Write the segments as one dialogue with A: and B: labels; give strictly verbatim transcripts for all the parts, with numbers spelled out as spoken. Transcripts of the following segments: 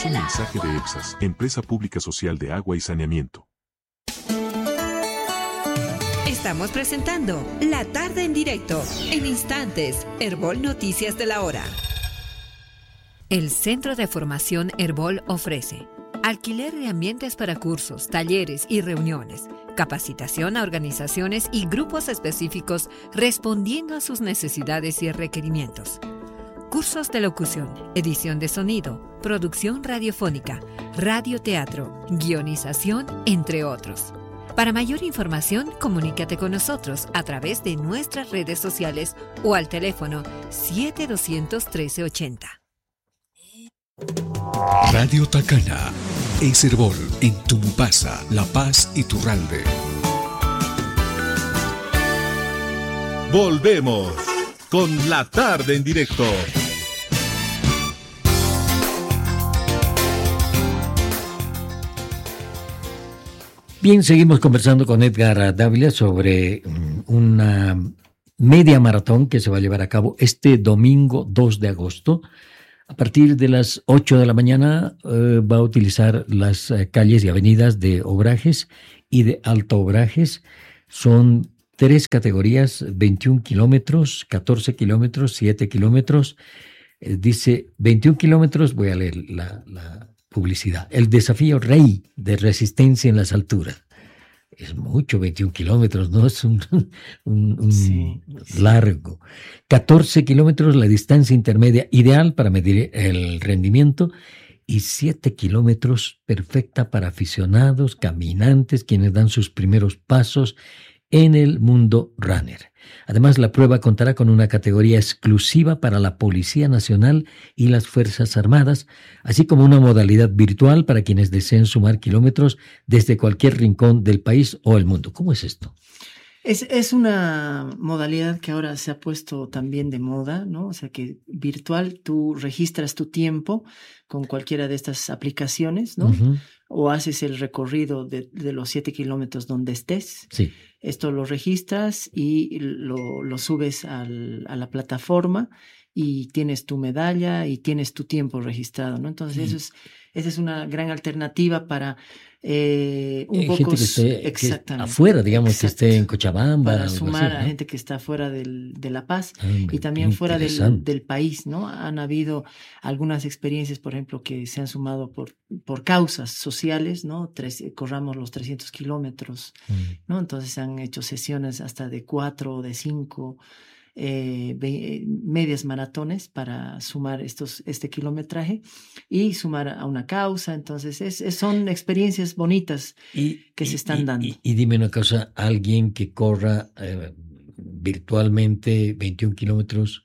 A: un mensaje de EPSAS, Empresa Pública Social de Agua y Saneamiento.
B: Estamos presentando La Tarde en Directo. En instantes, Herbol Noticias de la Hora. El Centro de Formación Herbol ofrece alquiler de ambientes para cursos, talleres y reuniones, capacitación a organizaciones y grupos específicos respondiendo a sus necesidades y requerimientos. Cursos de locución, edición de sonido, producción radiofónica, radioteatro, guionización, entre otros. Para mayor información, comunícate con nosotros a través de nuestras redes sociales o al teléfono siete doscientos trece ochenta.
C: Radio Tacana es Herbol en Tumbasa, La Paz y Turralbe.
D: Volvemos con La Tarde en Directo.
E: Bien, seguimos conversando con Edgar Dávila sobre una media maratón que se va a llevar a cabo este domingo dos de agosto. A partir de las ocho de la mañana eh, va a utilizar las eh, calles y avenidas de Obrajes y de Alto Obrajes. Son tres categorías, veintiún kilómetros, catorce kilómetros, siete kilómetros. Eh, dice veintiún kilómetros, voy a leer la, la publicidad. El desafío rey de resistencia en las alturas. Es mucho, veintiún kilómetros, ¿no? Es un, un, un sí, largo. catorce kilómetros, la distancia intermedia ideal para medir el rendimiento. Y siete kilómetros, perfecta para aficionados, caminantes, quienes dan sus primeros pasos en el mundo runner. Además, la prueba contará con una categoría exclusiva para la Policía Nacional y las Fuerzas Armadas, así como una modalidad virtual para quienes deseen sumar kilómetros desde cualquier rincón del país o el mundo. ¿Cómo es esto?
F: Es, es una modalidad que ahora se ha puesto también de moda, ¿no? O sea que virtual, tú registras tu tiempo con cualquiera de estas aplicaciones, ¿no? Uh-huh. O haces el recorrido de, de los siete kilómetros donde estés.
E: Sí.
F: Esto lo registras y lo, lo subes al, a la plataforma y tienes tu medalla y tienes tu tiempo registrado, ¿no? Entonces, uh-huh. eso es, esa es una gran alternativa para eh, un
E: Hay
F: poco
E: gente que esté,
F: exactamente,
E: que afuera, digamos,
F: exacto,
E: que esté en Cochabamba.
F: para sumar
E: así, ¿no?
F: a gente que está fuera del, de La Paz
E: ah,
F: y también fuera del, del país, ¿no? Han habido algunas experiencias, por ejemplo, que se han sumado por, por causas sociales, ¿no? Tres, corramos los trescientos kilómetros, mm. ¿no? Entonces se han hecho sesiones hasta de cuatro o de cinco Eh, ve, medias maratones para sumar estos, este kilometraje y sumar a una causa. Entonces es, es, son experiencias bonitas
E: y,
F: que
E: y,
F: se están
E: y,
F: dando.
E: Y, y dime una cosa, alguien que corra eh, virtualmente veintiún kilómetros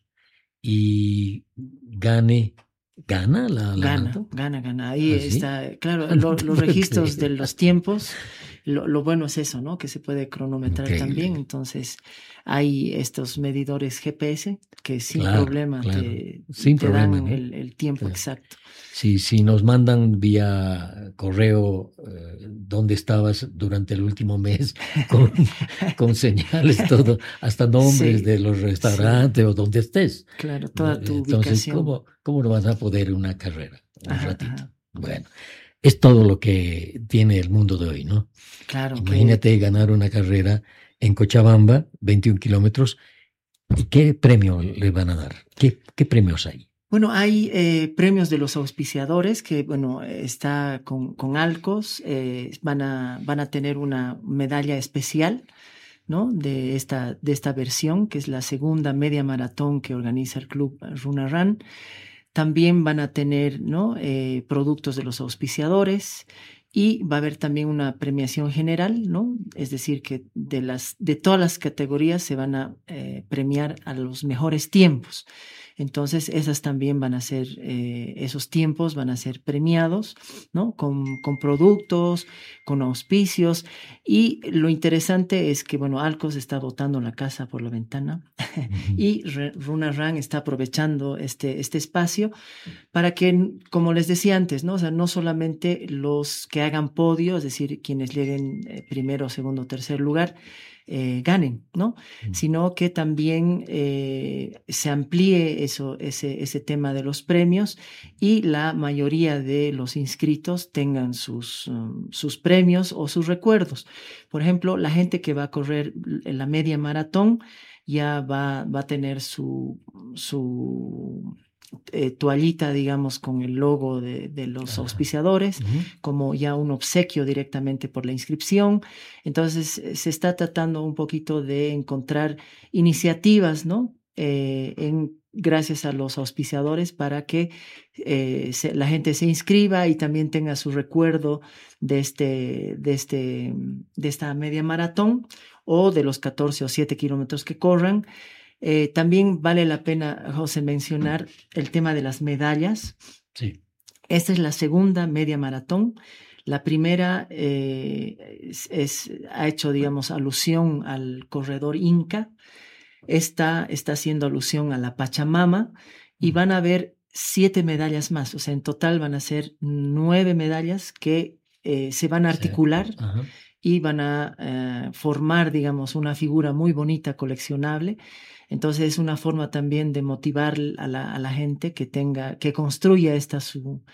E: y gane, ¿gana la, la
F: Gana,
E: maratón?
F: gana, gana. Ahí
E: ¿Ah, sí?
F: está, claro, lo, los registros de los tiempos. Lo, lo bueno es eso, ¿no? Que se puede cronometrar Increíble. También. Entonces, hay estos medidores G P S que sin
E: claro,
F: problema
E: claro.
F: te,
E: sin
F: te
E: problema,
F: dan
E: ¿no?
F: el, el tiempo
E: claro.
F: exacto.
E: Si, si nos mandan vía correo eh, dónde estabas durante el último mes con, con señales, todo, hasta nombres sí, de los restaurantes sí. o donde estés.
F: Claro, toda tu
E: Entonces,
F: ubicación.
E: ¿cómo, ¿cómo no vas a poder una carrera? Un
F: ajá,
E: ratito.
F: Ajá.
E: Bueno, es todo lo que tiene el mundo de hoy, ¿no?
F: Claro.
E: Imagínate que... ganar una carrera en Cochabamba, veintiún kilómetros, ¿y qué premio le van a dar? ¿Qué, qué premios hay?
F: Bueno, hay eh, premios de los auspiciadores que, bueno, está con, con Alcos, eh, van a, van a tener una medalla especial, ¿no? De esta, de esta versión, que es la segunda media maratón que organiza el club Runarran. También van a tener, ¿no? eh, productos de los auspiciadores y va a haber también una premiación general, ¿no? Es decir, que de, las, de todas las categorías se van a eh, premiar a los mejores tiempos. Entonces, esas también van a ser, eh, esos tiempos van a ser premiados, ¿no? Con, con productos, con auspicios. Y lo interesante es que, bueno, Alcos está botando la casa por la ventana uh-huh. y Runarran está aprovechando este, este espacio para que, como les decía antes, ¿no? O sea, no solamente los que hagan podio, es decir, quienes lleguen eh, primero, segundo, tercer lugar, eh, ganen, ¿no?
E: Mm.
F: Sino que también eh, se amplíe eso, ese, ese tema de los premios y la mayoría de los inscritos tengan sus, um, sus premios o sus recuerdos. Por ejemplo, la gente que va a correr en la media maratón ya va, va a tener su, su eh, toallita, digamos, con el logo de, de los auspiciadores,
E: Uh-huh.
F: como ya un obsequio directamente por la inscripción. Entonces, se está tratando un poquito de encontrar iniciativas, ¿no? Eh, en, gracias a los auspiciadores para que eh, se, la gente se inscriba y también tenga su recuerdo de, este, de, este, de esta media maratón o de los catorce o siete kilómetros que corran. Eh, también vale la pena, José, mencionar el tema de las medallas.
E: Sí.
F: Esta es la segunda media maratón. La primera eh, es, es, ha hecho, digamos, alusión al corredor Inca. Esta está haciendo alusión a la Pachamama y van a haber siete medallas más. O sea, en total van a ser nueve medallas que eh, se van a articular
E: Sí. Uh-huh.
F: y van a eh, formar, digamos, una figura muy bonita, coleccionable. Entonces es una forma también de motivar a la, a la gente que tenga, que construya esta su,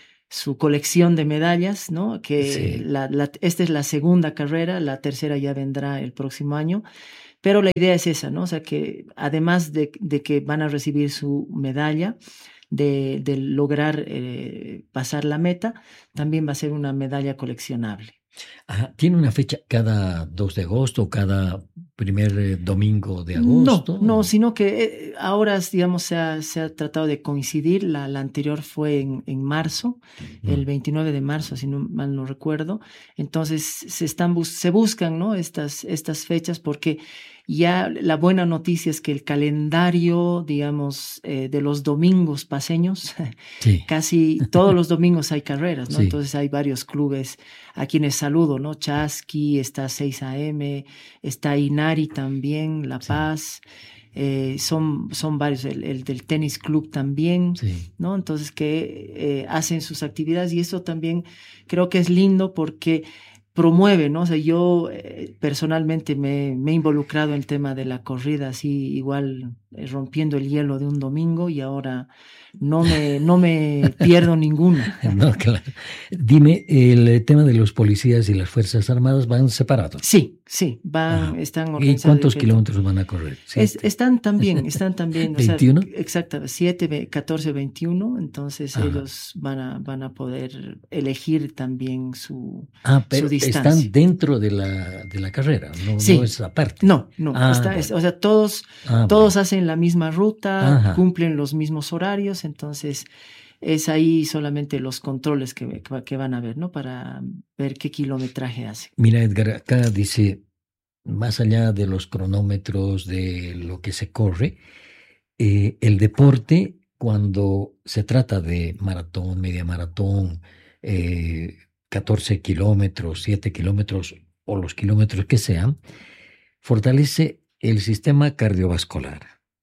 F: su colección de medallas, ¿no? Que
E: Sí.
F: la, la, esta es la segunda carrera, la tercera ya vendrá el próximo año. Pero la idea es esa, ¿no? O sea, que además de, de que van a recibir su medalla, de, de lograr eh, pasar la meta, también va a ser una medalla coleccionable.
E: Ajá. ¿Tiene una fecha cada dos de agosto o cada primer eh, domingo de agosto?
F: No, no, sino que eh, ahora, digamos, se ha, se ha tratado de coincidir. La, la anterior fue en, en marzo, mm. el veintinueve de marzo, si no mal no recuerdo. Entonces se, están bus- se buscan, ¿no? estas, estas fechas porque ya la buena noticia es que el calendario, digamos, eh, de los domingos paseños,
E: sí.
F: casi todos los domingos hay carreras, ¿no?
E: Sí.
F: Entonces hay varios clubes a quienes saludo, ¿no? Chasqui, está seis A M, está Inari también, La Paz, sí. eh, son, son varios, el, el del tenis club también,
E: sí.
F: ¿no? Entonces que eh, hacen sus actividades y eso también creo que es lindo porque promueve, ¿no? O sea, yo eh, personalmente me, me he involucrado en el tema de la corrida, así igual eh, rompiendo el hielo de un domingo y ahora no me, no me pierdo ninguna.
E: No, claro. Dime, el tema de los policías y las Fuerzas Armadas van separados.
F: Sí, sí, van, ah. están organizados.
E: ¿Y cuántos kilómetros van a correr?
F: Es, están también, están también.
E: ¿veintiuno?
F: O sea, exacto, siete, catorce, veintiuno, entonces Ajá. ellos van a, van a poder elegir también su,
E: ah, pero
F: su distancia.
E: Están dentro de la, de la carrera, no,
F: sí.
E: no es aparte.
F: No, no,
E: ah,
F: está,
E: bueno.
F: es, o sea, todos,
E: ah,
F: todos
E: bueno.
F: hacen la misma ruta,
E: Ajá.
F: cumplen los mismos horarios, entonces es ahí solamente los controles que, que van a ver, ¿no? Para ver qué kilometraje hace.
E: Mira, Edgar, acá dice, más allá de los cronómetros, de lo que se corre, eh, el deporte, cuando se trata de maratón, media maratón, eh, catorce kilómetros, siete kilómetros o los kilómetros que sean, fortalece el sistema cardiovascular,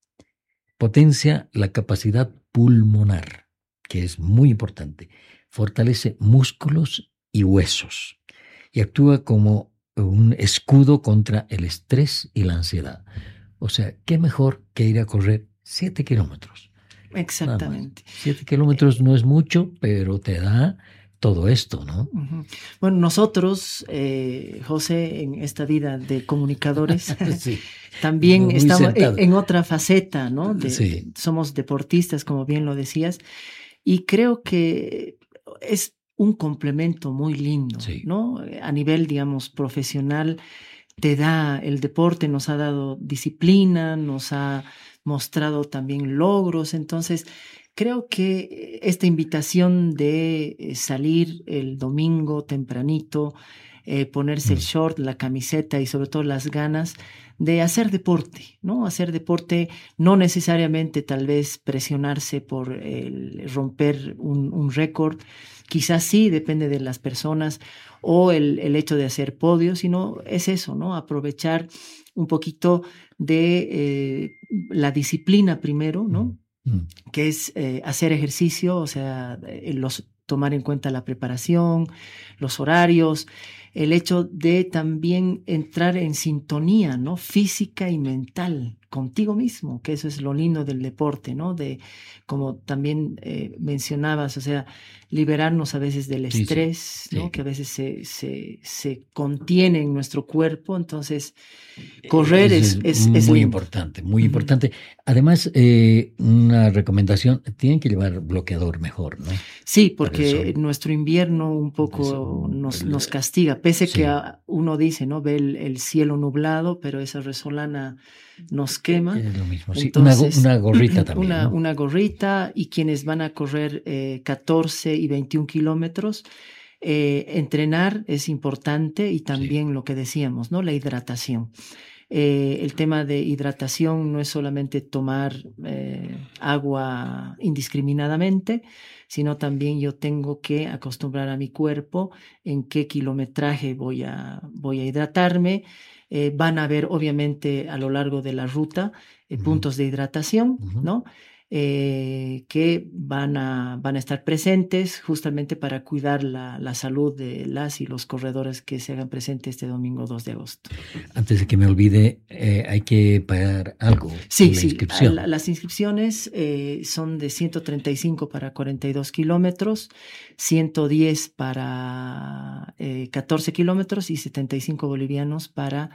E: potencia la capacidad pulmonar, que es muy importante, fortalece músculos y huesos y actúa como un escudo contra el estrés y la ansiedad. O sea, ¿qué mejor que ir a correr siete kilómetros?
F: Exactamente.
E: Siete kilómetros no es mucho, pero te da todo esto, ¿no?
F: Uh-huh. Bueno, nosotros, eh, José, en esta vida de comunicadores, sí. también muy estamos en, en otra faceta, ¿no? De,
E: sí.
F: Somos deportistas, como bien lo decías, y creo que es un complemento muy lindo,
E: sí.
F: ¿no? A nivel, digamos, profesional, te da, el deporte nos ha dado disciplina, nos ha mostrado también logros, entonces creo que esta invitación de salir el domingo tempranito, eh, ponerse mm. el short, la camiseta y sobre todo las ganas de hacer deporte, ¿no? Hacer deporte, no necesariamente tal vez presionarse por el romper un, un récord, quizás sí, depende de las personas, o el, el hecho de hacer podios, sino es eso, ¿no? Aprovechar un poquito de eh, la disciplina primero, ¿no? Mm. que es eh, hacer ejercicio, o sea, los tomar en cuenta la preparación, los horarios, el hecho de también entrar en sintonía, ¿no? Física y mental contigo mismo, que eso es lo lindo del deporte, ¿no? De, como también eh, mencionabas, o sea, liberarnos a veces del estrés, sí, sí, ¿no? Sí. Que a veces se, se, se contiene en nuestro cuerpo, entonces correr es, es, es,
E: muy
F: es lindo.
E: importante, muy uh-huh. importante. Además, eh, una recomendación, tienen que llevar bloqueador mejor, ¿no?
F: Sí, porque nuestro invierno un poco nos, nos castiga, pese sí. que a, uno dice, ¿no? Ve el, el cielo nublado, pero esa resolana nos quema.
E: Es lo mismo, sí. Entonces, una, una gorrita también.
F: Una,
E: ¿no?
F: una gorrita, y quienes van a correr eh, catorce y veintiún kilómetros, eh, entrenar es importante, y también sí. lo que decíamos, ¿no? La hidratación. Eh, el tema de hidratación no es solamente tomar eh, agua indiscriminadamente, sino también yo tengo que acostumbrar a mi cuerpo en qué kilometraje voy a, voy a hidratarme. Eh, van a haber, obviamente, a lo largo de la ruta eh, uh-huh. puntos de hidratación, uh-huh. ¿no? Eh, que van a, van a estar presentes justamente para cuidar la, la salud de las y los corredores que se hagan presentes este domingo dos de agosto.
E: Antes de que me olvide, eh, hay que pagar algo.
F: Sí,
E: la
F: sí.
E: Inscripción.
F: La, las inscripciones eh, son de ciento treinta y cinco para cuarenta y dos kilómetros, ciento diez para eh, catorce kilómetros y setenta y cinco bolivianos para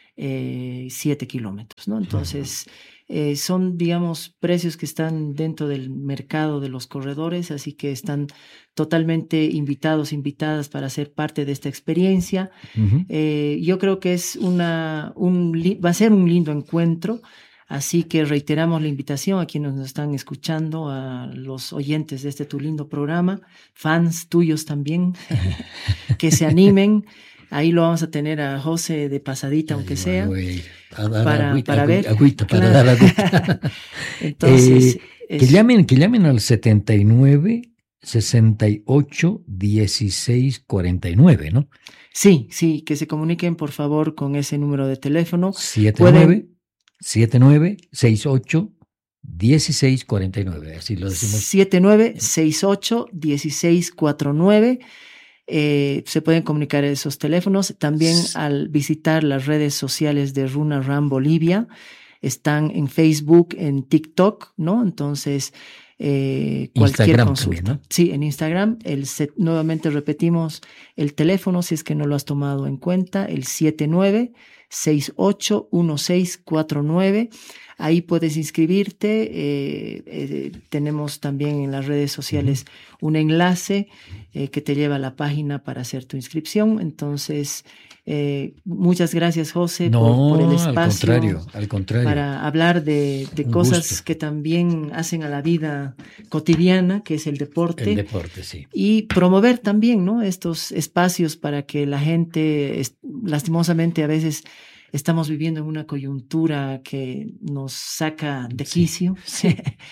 F: eh, siete kilómetros, ¿no? Entonces... Uh-huh. Eh, son, digamos, precios que están dentro del mercado de los corredores, así que están totalmente invitados, invitadas para ser parte de esta experiencia. Uh-huh. Eh, yo creo que es una, un, va a ser un lindo encuentro, así que reiteramos la invitación a quienes nos están escuchando, a los oyentes de este tu lindo programa, fans tuyos también, que se animen. Ahí lo vamos a tener a José de pasadita, aunque sea,
E: para,
F: para,
E: agüita,
F: para ver.
E: Agüita, para claro. dar agüita.
F: Entonces,
E: eh, es... que, llamen, que llamen al setenta y nueve, sesenta y ocho, dieciséis, cuarenta y nueve, ¿no?
F: Sí, sí, que se comuniquen por favor con ese número de teléfono.
E: siete nueve, siete nueve, seis ocho, dieciséis, cuarenta y nueve, así lo decimos.
F: siete nueve, seis ocho, dieciséis, cuarenta y nueve. Eh, se pueden comunicar a esos teléfonos. También al visitar las redes sociales de Runa Run Bolivia, están en Facebook, en TikTok, ¿no? Entonces, eh, cualquier
E: Instagram
F: consulta.
E: También, ¿no?
F: Sí, en Instagram. El set, nuevamente repetimos el teléfono, si es que no lo has tomado en cuenta, el siete nueve, seis ocho, dieciséis, cuarenta y nueve. Ahí puedes inscribirte. Eh, eh, tenemos también en las redes sociales uh-huh. un enlace eh, que te lleva a la página para hacer tu inscripción. Entonces, eh, muchas gracias, José,
E: no,
F: por, por el espacio.
E: Al contrario, al contrario.
F: Para hablar de, de cosas gusto. Que también hacen a la vida cotidiana, que es el deporte.
E: El deporte, sí.
F: Y promover también, ¿no? Estos espacios para que la gente, lastimosamente a veces... Estamos viviendo en una coyuntura que nos saca de quicio, sí.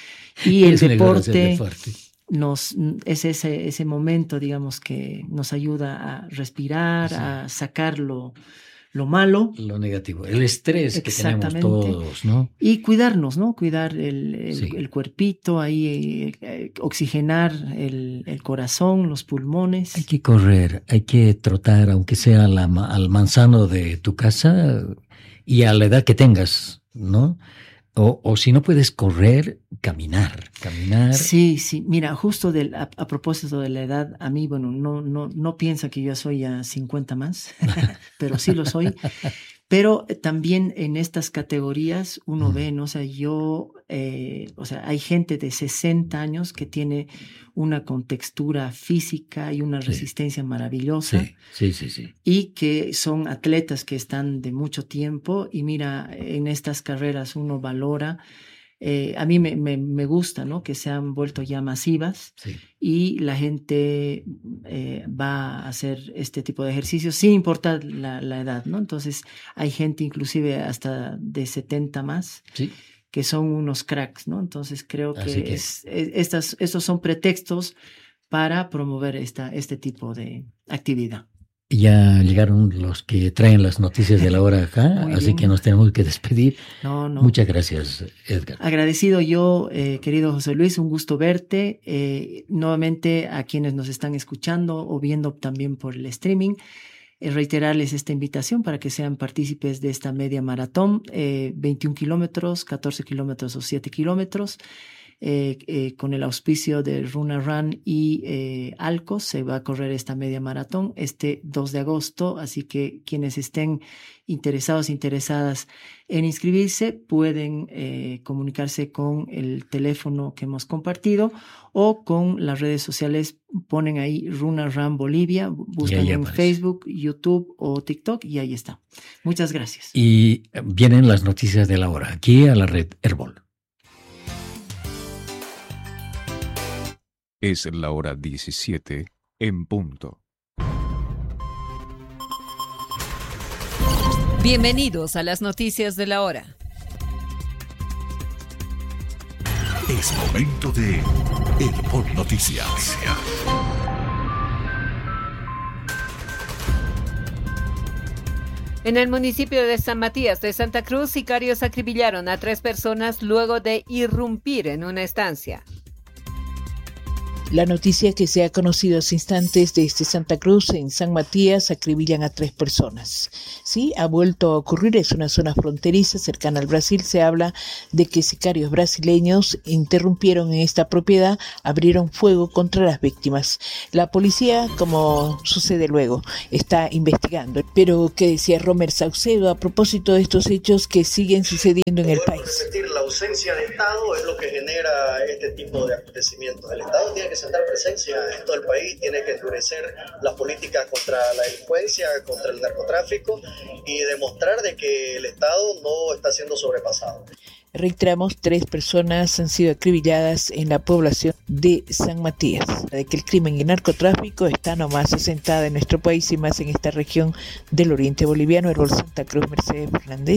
F: y el deporte nos, es ese, ese momento, digamos, que nos ayuda a respirar, sí. a sacar lo, lo malo.
E: Lo negativo, el estrés que tenemos todos, ¿no?
F: Y cuidarnos, ¿no? Cuidar el, el, sí. el cuerpito, ahí eh, oxigenar el, el corazón, los pulmones.
E: Hay que correr, hay que trotar, aunque sea la, al manzano de tu casa y a la edad que tengas, ¿no? O, o si no puedes correr, caminar, caminar.
F: Sí, sí. Mira, justo del, a, a propósito de la edad, a mí, bueno, no, no, no piensa que yo soy ya cincuenta más, pero sí lo soy. Pero también en estas categorías uno mm. ve, ¿no? O sea, yo, eh, o sea, hay gente de sesenta años que tiene una contextura física y una sí. resistencia maravillosa.
E: Sí. sí, sí, sí.
F: Y que son atletas que están de mucho tiempo. Y mira, en estas carreras uno valora. Eh, a mí me, me, me gusta, ¿no? Que se han vuelto ya masivas
E: sí.
F: y la gente eh, va a hacer este tipo de ejercicios sin importar la, la edad, ¿no? Entonces hay gente inclusive hasta de setenta más
E: sí.
F: que son unos cracks, ¿no? Entonces creo que, que... Es, es, estas, estos son pretextos para promover esta, este tipo de actividad.
E: Ya llegaron los que traen las noticias de la hora acá,
F: Muy
E: así
F: bien.
E: que nos tenemos que despedir.
F: No, no.
E: Muchas gracias, Edgar.
F: Agradecido yo, eh, querido José Luis, un gusto verte. Eh, nuevamente a quienes nos están escuchando o viendo también por el streaming, eh, reiterarles esta invitación para que sean partícipes de esta media maratón, eh, veintiún kilómetros, catorce kilómetros o siete kilómetros. Eh, eh, con el auspicio de Runa Run y eh, Alcos se va a correr esta media maratón este dos de agosto, así que quienes estén interesados, interesadas en inscribirse pueden eh, comunicarse con el teléfono que hemos compartido o con las redes sociales, ponen ahí Runa Run Bolivia, buscan en
E: aparece.
F: Facebook, YouTube o TikTok y ahí está. Muchas gracias.
E: Y vienen las noticias de la hora, aquí a la red Herbol.
C: Es la hora diecisiete en punto.
B: Bienvenidos a las noticias de la hora.
C: Es momento de Herbol Noticias.
B: En el municipio de San Matías de Santa Cruz, sicarios acribillaron a tres personas luego de irrumpir en una estancia.
G: La noticia que se ha conocido hace instantes desde Santa Cruz, en San Matías, acribillan a tres personas. Sí, ha vuelto a ocurrir, es una zona fronteriza cercana al Brasil. Se habla de que sicarios brasileños interrumpieron en esta propiedad, abrieron fuego contra las víctimas. La policía, como sucede luego, está investigando. Pero, ¿qué decía Romer Saucedo a propósito de estos hechos que siguen sucediendo en el país?
H: Repetir, la ausencia de Estado es lo que genera este tipo de acontecimientos. El Estado tiene que sentar presencia en todo el país, tiene que endurecer las políticas contra la delincuencia, contra el narcotráfico y demostrar de que el Estado no está siendo sobrepasado.
G: Reiteramos, tres personas han sido acribilladas en la población de San Matías. De que el crimen y el narcotráfico está nomás asentada en nuestro país y más en esta región del oriente boliviano. Herbol Santa Cruz, Mercedes Fernández.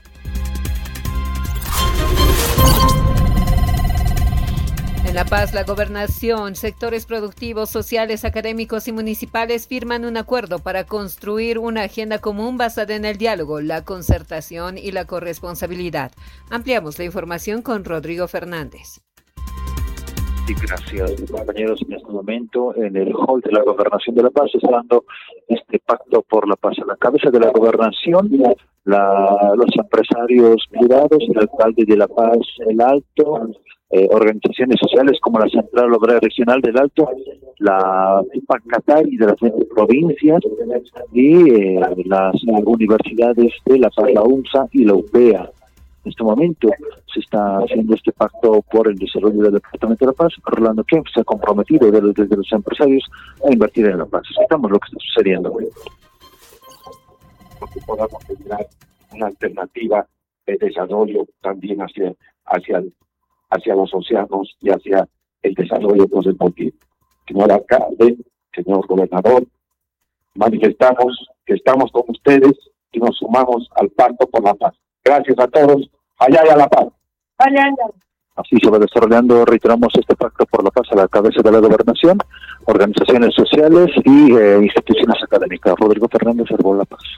B: En La Paz, la gobernación, sectores productivos, sociales, académicos y municipales firman un acuerdo para construir una agenda común basada en el diálogo, la concertación y la corresponsabilidad. Ampliamos la información con Rodrigo Fernández.
I: Sí, gracias, compañeros. En este momento, en el hall de la Gobernación de La Paz, se está dando este pacto por la paz. A la cabeza de la gobernación, la, los empresarios privados, el alcalde de La Paz, el Alto, eh, organizaciones sociales como la Central Obrera Regional del Alto, la Pacatari de las veinte provincias y eh, las universidades de La Paz, la UNSA y la U P E A. En este momento se está haciendo este pacto por el desarrollo del Departamento de La Paz. Rolando Kempf se ha comprometido desde, desde los empresarios a invertir en La Paz. Escuchamos lo que está sucediendo.
J: Porque podamos tener una alternativa de desarrollo también hacia hacia hacia los océanos y hacia el desarrollo deportivo. Señor alcalde, señor gobernador, manifestamos que estamos con ustedes y nos sumamos al pacto por la paz. Gracias a todos. Allá y a la paz. Allá, allá.
I: Así se va desarrollando, reiteramos, este pacto por la paz a la cabeza de la gobernación, organizaciones sociales y eh, instituciones académicas. Rodrigo Fernández, Herbol La Paz.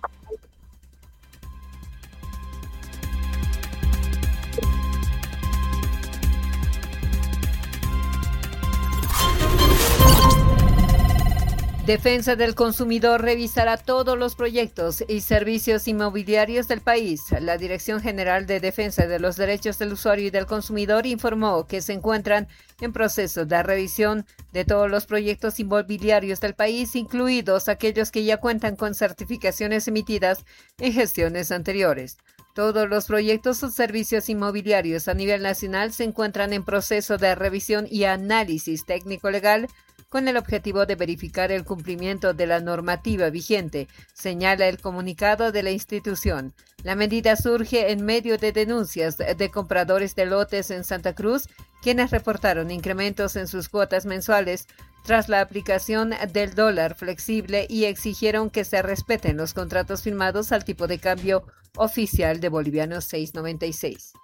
B: Defensa del Consumidor revisará todos los proyectos y servicios inmobiliarios del país. La Dirección General de Defensa de los Derechos del Usuario y del Consumidor informó que se encuentran en proceso de revisión de todos los proyectos inmobiliarios del país, incluidos aquellos que ya cuentan con certificaciones emitidas en gestiones anteriores. Todos los proyectos o servicios inmobiliarios a nivel nacional se encuentran en proceso de revisión y análisis técnico-legal con el objetivo de verificar el cumplimiento de la normativa vigente, señala el comunicado de la institución. La medida surge en medio de denuncias de compradores de lotes en Santa Cruz, quienes reportaron incrementos en sus cuotas mensuales tras la aplicación del dólar flexible y exigieron que se respeten los contratos firmados al tipo de cambio oficial de boliviano seis noventa y seis.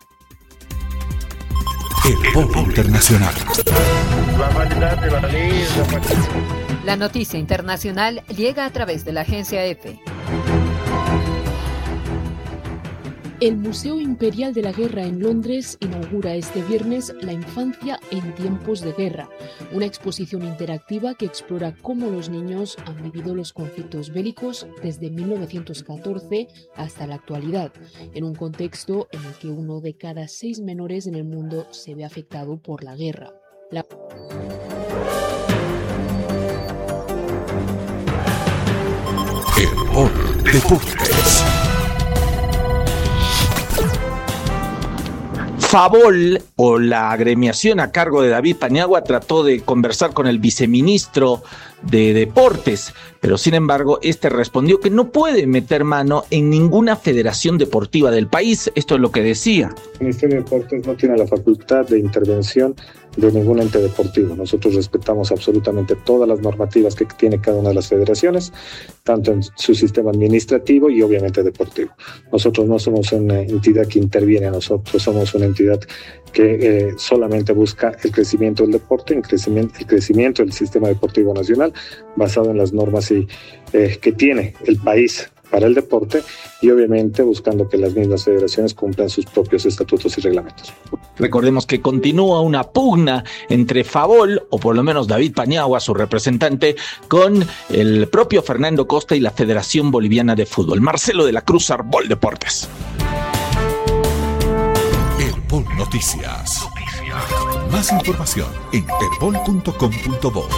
C: Herbol Internacional.
B: La La noticia internacional llega a través de la agencia EFE.
K: El Museo Imperial de la Guerra en Londres inaugura este viernes La infancia en tiempos de guerra, una exposición interactiva que explora cómo los niños han vivido los conflictos bélicos desde mil novecientos catorce hasta la actualidad, en un contexto en el que uno de cada seis menores en el mundo se ve afectado por la guerra. La...
C: Herbol Deportes.
L: Favol, o la agremiación a cargo de David Paniagua, trató de conversar con el viceministro de Deportes, pero sin embargo este respondió que no puede meter mano en ninguna federación deportiva del país. Esto es lo que decía.
M: El Ministerio de Deportes no tiene la facultad de intervención de ningún ente deportivo. Nosotros respetamos absolutamente todas las normativas que tiene cada una de las federaciones, tanto en su sistema administrativo y obviamente deportivo. Nosotros no somos una entidad que interviene, nosotros somos una entidad que eh, solamente busca el crecimiento del deporte, el crecimiento, el crecimiento del sistema deportivo nacional, basado en las normas y, eh, que tiene el país para el deporte, y obviamente buscando que las mismas federaciones cumplan sus propios estatutos y reglamentos.
L: Recordemos que continúa una pugna entre Favol, o por lo menos David Paniagua, su representante, con el propio Fernando Costa y la Federación Boliviana de Fútbol. Marcelo de la Cruz, Herbol Deportes.
C: Herbol Noticias. Noticias. Más información en herbol punto com punto bo.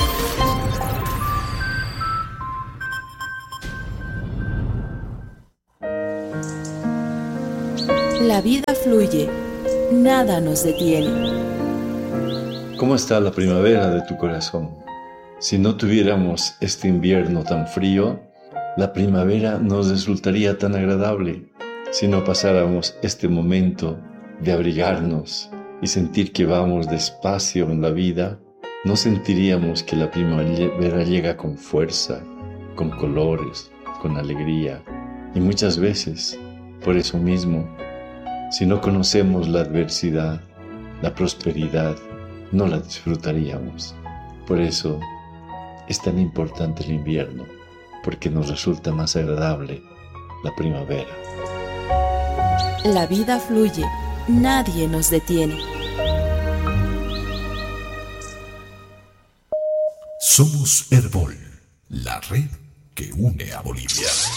N: La vida fluye, nada nos detiene.
O: ¿Cómo está la primavera de tu corazón? Si no tuviéramos este invierno tan frío, la primavera nos resultaría tan agradable. Si no pasáramos este momento de abrigarnos y sentir que vamos despacio en la vida, no sentiríamos que la primavera llega con fuerza, con colores, con alegría. Y muchas veces, por eso mismo, si no conocemos la adversidad, la prosperidad, no la disfrutaríamos. Por eso es tan importante el invierno, porque nos resulta más agradable la primavera.
N: La vida fluye, nadie nos detiene.
C: Somos Herbol, la red que une a Bolivia.